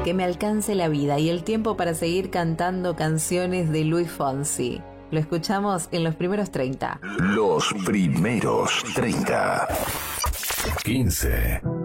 Que me alcance la vida y el tiempo para seguir cantando canciones de Luis Fonsi. Lo escuchamos en los primeros 30. Los primeros 30. 15.